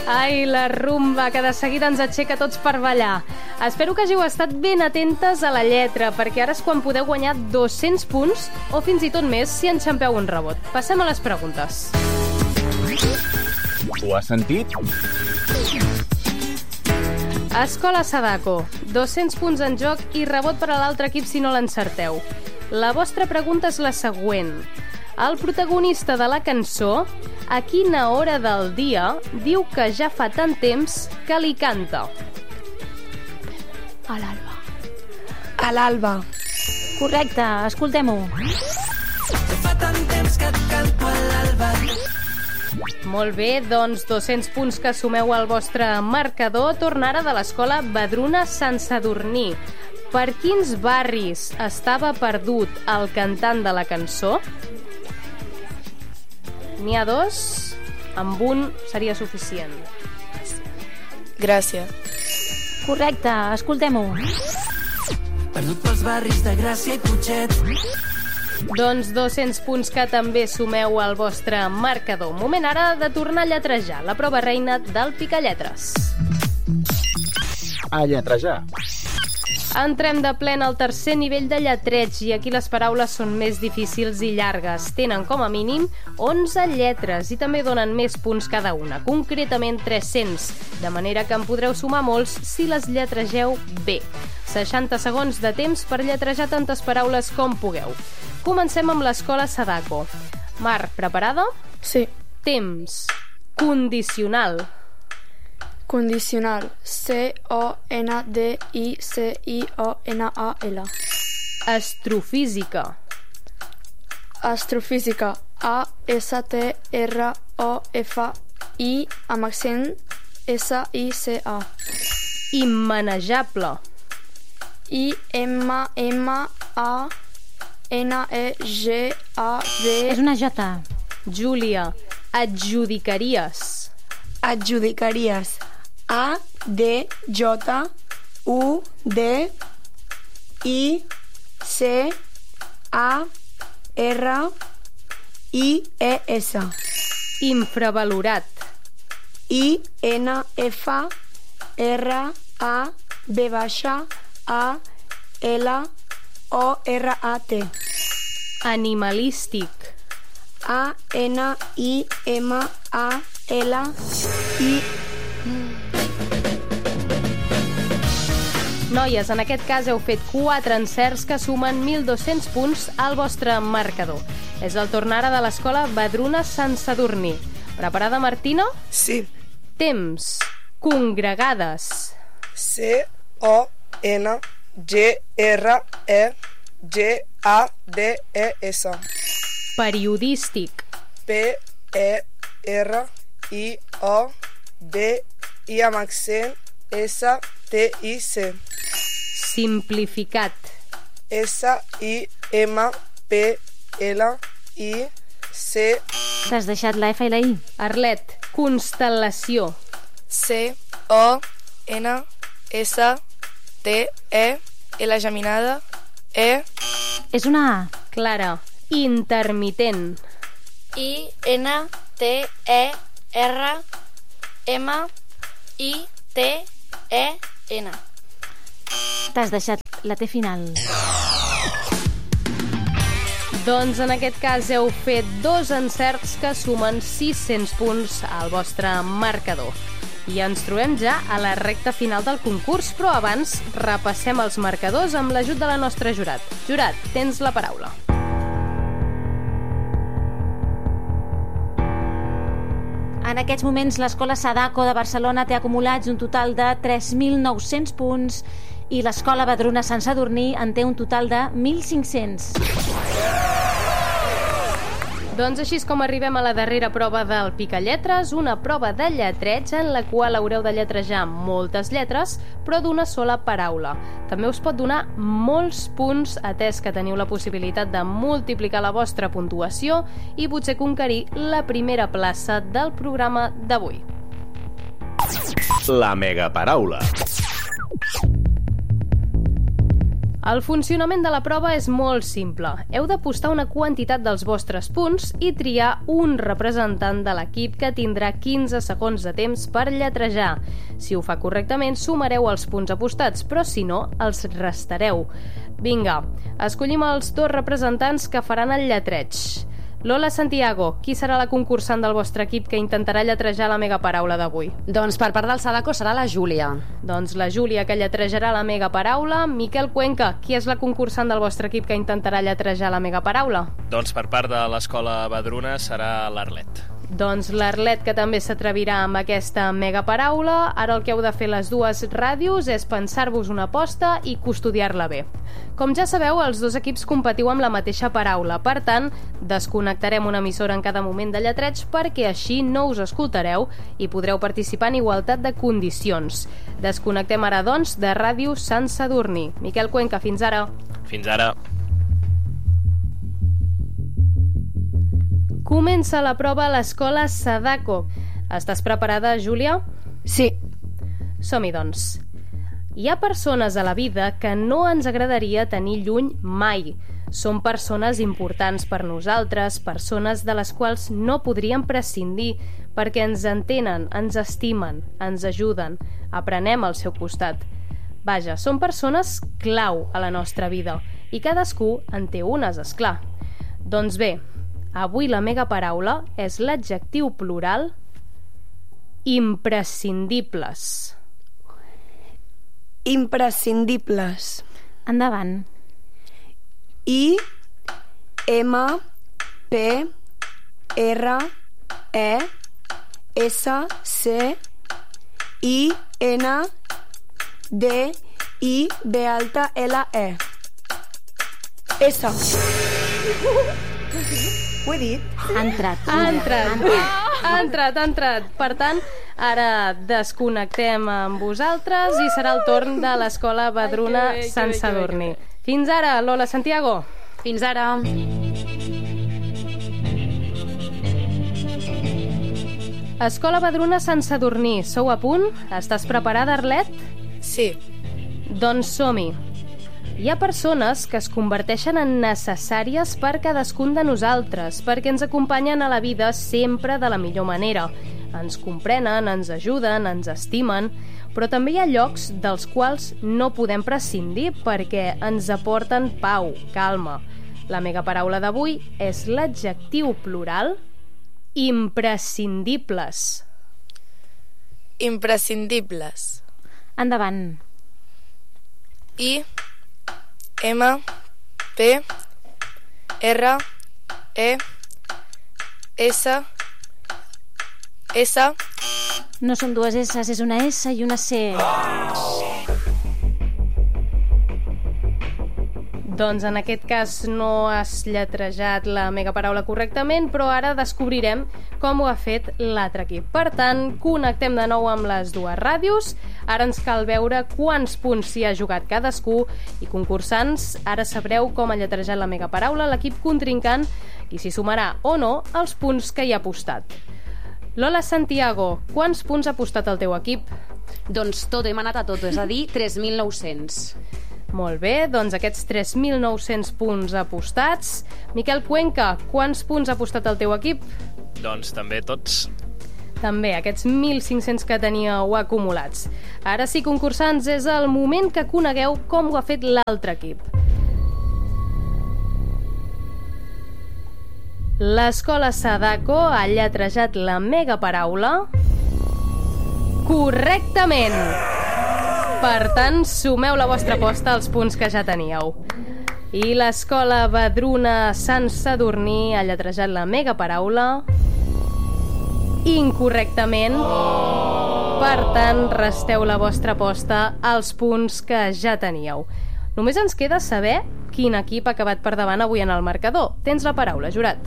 Ai, la rumba, que de seguida ens aixeca tots per ballar. Espero que hàgiu estat ben atentes a la lletra, perquè ara és quan podeu guanyar 200 punts o fins i tot més si enxampeu un rebot. Passem a les preguntes. Ho has sentit? Escola Sadako, 200 punts en joc i rebot per a l'altre equip si no l'encerteu. La vostra pregunta és la següent. El protagonista de la cançó, a quina hora del dia diu que ja fa tant temps que li canta? A l'alba. A l'alba. Correcte, escoltem-ho. Fa tant temps que et canto a l'alba. Molt bé, doncs 200 punts que sumeu al vostre marcador. Torna ara de l'escola Vedruna Sant Sadurní. Per quins barris estava perdut el cantant de la cançó? N'hi ha dos, amb un seria suficient. Gràcia. Correcte, escoltem-ho. Perdut pels barris de Gràcia i Putxet. Doncs 200 punts que també sumeu al vostre marcador. Moment ara de tornar a lletrejar, la prova reina del Picalletres. A lletrejar. Entrem de plena al tercer nivell de lletreig i aquí les paraules són més difícils i llargues. Tenen com a mínim 11 lletres i també donen més punts cada una, concretament 300, de manera que en podreu sumar molts si les lletregeu bé. 60 segons de temps per lletrejar tantes paraules com pugueu. Comencem amb l'escola Sadako. Mar, preparada? Sí. Temps. Condicional. Condicional. C-O-N-D-I-C-I-O-N-A-L. Astrofísica. Astrofísica. A-S-T-R-O-F-I amb accent S-I-C-A. Immanejable. I-M-M-A-N-E-G-A-B. És una J. Júlia, adjudicaries. Adjudicaries. A-D-J-U-D-I-C-A-R-I-E-S. Infravalorat. I-N-F-R-A-B-A-L-O-R-A-T. Animalístic. A-N-I-M-A-L-I. Noies, en aquest cas heu fet 4 encerts que sumen 1.200 punts al vostre marcador. És el torn ara de l'escola Vedruna Sant Sadurní. Preparada, Martina? Sí. Temps. Congregades. C-O-N-G-R-E-G-A-D-E-S. Periodístic. P-E-R-I-O-D-I amb accent S-T-I-C. Simplificat. S-I-M-P-L-I-C. T'has deixat la F i la I. Arlet. Constel·lació. C-O-N-S-T-E, L geminada, E. És una A. Clara. Intermitent. I-N-T-E-R-M-I-T-E-N. T'has deixat la T final. Doncs en aquest cas heu fet 2 encerts que sumen 600 punts al vostre marcador. I ens trobem ja a la recta final del concurs, però abans repassem els marcadors amb l'ajut de la nostra Jurat. Jurat, tens la paraula. En aquests moments l'Escola Sadako de Barcelona té acumulats un total de 3.900 punts i l'Escola Vedruna Sant Sadurní en té un total de 1.500. Doncs així és com arribem a la darrera prova del Picalletres, una prova de lletreig en la qual haureu de lletrejar moltes lletres, però d'una sola paraula. També us pot donar molts punts, atès que teniu la possibilitat de multiplicar la vostra puntuació i potser conquerir la primera plaça del programa d'avui. La megaparaula. El funcionament de la prova és molt simple. Heu de postar una quantitat dels vostres punts i triar un representant de l'equip que tindrà 15 segons de temps per lletrejar. Si ho fa correctament, sumareu els punts apostats, però si no, els restareu. Vinga, escollim els 2 representants que faran el lletreig. Lola Santiago, qui serà la concursant del vostre equip que intentarà lletrejar la megaparaula d'avui? Doncs per part del Sadako serà la Júlia. Doncs la Júlia, que lletrejarà la megaparaula. Miquel Cuenca, qui és la concursant del vostre equip que intentarà lletrejar la megaparaula? Doncs per part de l'Escola Badruna serà l'Arlet. Doncs l'Arlet, que també s'atrevirà amb aquesta megaparaula. Ara el que heu de fer les dues ràdios és pensar-vos una aposta i custodiar-la bé. Com ja sabeu, els 2 equips competiu amb la mateixa paraula. Per tant, desconnectarem una emissora en cada moment de lletreig perquè així no us escoltareu i podreu participar en igualtat de condicions. Desconnectem ara, doncs, de Ràdio Sant Sadurní. Miquel Cuenca, fins ara. Fins ara. Comença la prova a l'Escola Sadako. Estàs preparada, Júlia? Sí. Som-hi, doncs. Hi ha persones a la vida que no ens agradaria tenir lluny mai. Són persones importants per nosaltres, persones de les quals no podríem prescindir, perquè ens entenen, ens estimen, ens ajuden, aprenem al seu costat. Vaja, són persones clau a la nostra vida, i cadascú en té unes, esclar. Doncs bé, avui la megaparaula és l'adjectiu plural imprescindibles. Imprescindibles. Endavant. I, M, P, R, E, S, C, I, N, D, I, B alta, L, E. S. Ho he dit? Ha entrat. Ha entrat. Per tant, ara desconnectem amb vosaltres i serà el torn de l'Escola Badruna Sant Sadurní. Fins ara, Lola Santiago. Fins ara. Escola Badruna Sant Sadurní, sou a punt? Estàs preparada, Arlet? Sí. Doncs som-hi. Hi ha persones que es converteixen en necessàries per cadascun de nosaltres, perquè ens acompanyen a la vida sempre de la millor manera. Ens comprenen, ens ajuden, ens estimen, però també hi ha llocs dels quals no podem prescindir perquè ens aporten pau, calma. La megaparaula d'avui és l'adjectiu plural imprescindibles. Imprescindibles. Endavant. I, M, P, R, E, S, S. No són dues S, és una S i una C. Doncs en aquest cas no has lletrejat la megaparaula correctament, però ara descobrirem com ho ha fet l'altre equip. Per tant, connectem de nou amb les dues ràdios. Ara ens cal veure quants punts s'hi ha jugat cadascú i concursants, ara sabreu com ha lletrejat la megaparaula l'equip contrincant i si sumarà o no els punts que hi ha apostat. Lola Santiago, quants punts ha apostat el teu equip? Doncs tot, hem anat a tot, és a dir, 3.900. Molt bé, doncs aquests 3.900 punts apostats. Miquel Cuenca, quants punts ha apostat el teu equip? Doncs també tots. També, aquests 1.500 que teníeu acumulats. Ara sí, concursants, és el moment que conegueu com ho ha fet l'altre equip. L'Escola Sadako ha lletrejat la megaparaula correctament. Per tant, sumeu la vostra aposta als punts que ja teníeu. I l'Escola Badruna Sant Sadurní ha lletrejat la megaparaula incorrectament. Per tant, resteu la vostra aposta als punts que ja teníeu. Només ens queda saber quin equip ha acabat per davant avui en el marcador. Tens la paraula, jurat.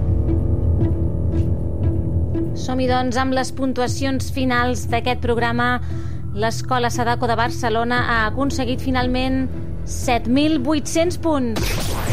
Som-hi, doncs, amb les puntuacions finals d'aquest programa. L'Escola Sadako de Barcelona ha aconseguit finalment 7.800 punts.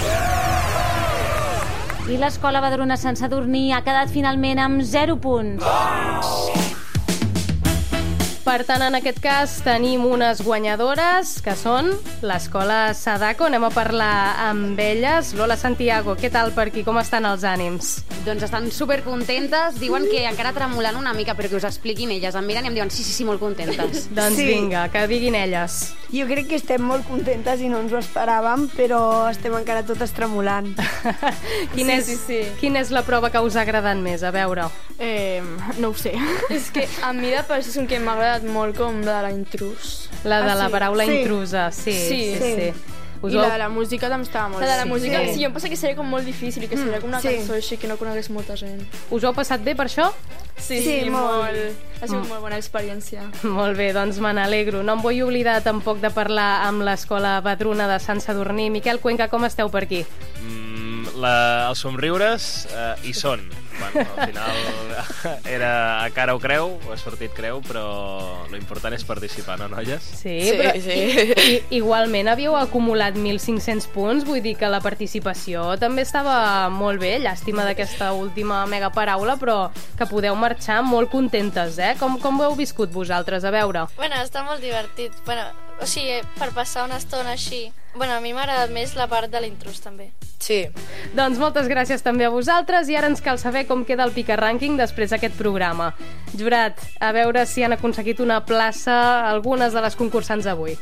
I l'Escola Badruna Sant Sadurní ha quedat finalment amb 0 punts. Per tant, en aquest cas tenim unes guanyadores que són l'Escola Sadako. Anem a parlar amb elles. Lola, Santiago, què tal per aquí? Com estan els ànims? Doncs estan supercontentes, diuen que encara tremolant una mica, però que us expliquin elles. Em miren i em diuen sí, molt contentes. Doncs vinga, que diguin elles. Jo crec que estem molt contentes i no ens ho esperàvem, però estem encara totes tremolant. Quina és la prova que us ha agradat més? A veure. No ho sé. És que a mi de per és un que m'ha agradat molt com la de la intrus. La de la paraula intrusa, sí. I la de la música també estava molt bé. La de la música, sí, jo em penso que seria com molt difícil i que seria com una cançó així que no conegués molta gent. Us ho heu passat bé per això? Sí, molt. Ha sigut molt bona experiència. Molt bé, doncs me n'alegro. No em vull oblidar tampoc de parlar amb l'Escola Vedruna de Sant Sadurní. Miquel Cuenca, com esteu per aquí? Els somriures hi són. Bueno, al final era a cara o creu, ho ha sortit creu, però lo important és participar, no, noies? Sí. Igualment havíeu acumulat 1.500 punts, vull dir que la participació també estava molt bé, llàstima d'aquesta última mega paraula, però que podeu marxar molt contentes, eh? Com ho heu viscut vosaltres? A veure. Bueno, està molt divertit. Bueno, o sigui, per passar una estona així. Bueno, a mi m'ha agradat més la part de l'intrus, també. Sí. Doncs moltes gràcies també a vosaltres i ara ens cal saber com queda el Pica Rànquing després d'aquest programa. Jurat, a veure si han aconseguit una plaça algunes de les concursants d'avui.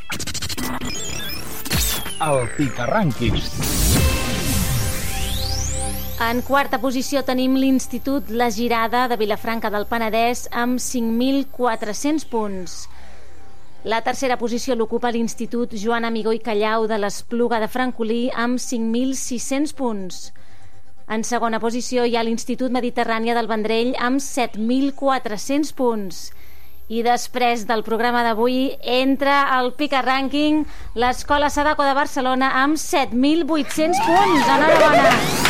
El Pica Rànquing. En quarta posició tenim l'Institut La Girada de Vilafranca del Penedès amb 5.400 punts. La tercera posició l'ocupa l'Institut Joan Amigó i Callau de l'Espluga de Francolí amb 5.600 punts. En segona posició hi ha l'Institut Mediterrània del Vendrell amb 7.400 punts. I després del programa d'avui entra al Pica Rànquing l'Escola Sadako de Barcelona amb 7.800 punts. Enhorabona!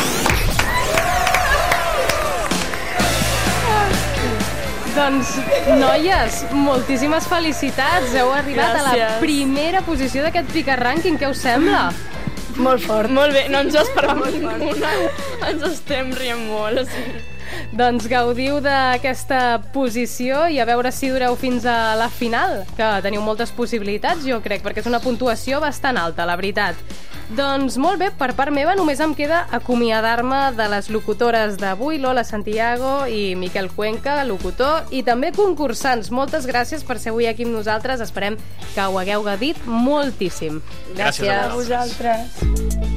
Doncs, noies, moltíssimes felicitats. Heu arribat a la primera posició d'aquest Pica Rànquing. Què us sembla? Molt fort. Molt bé, no ens ho esperàvem una. Ens estem rient molt, o sigui. Doncs gaudiu d'aquesta posició i a veure si dureu fins a la final, que teniu moltes possibilitats, jo crec, perquè és una puntuació bastant alta, la veritat. Doncs molt bé, per part meva només em queda acomiadar-me de les locutores d'avui, Lola Santiago i Miquel Cuenca, locutor, i també concursants. Moltes gràcies per ser avui aquí amb nosaltres. Esperem que ho hagueu gaudit moltíssim. Gràcies a vosaltres.